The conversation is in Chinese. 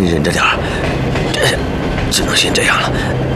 你忍着点儿，只能先这样了。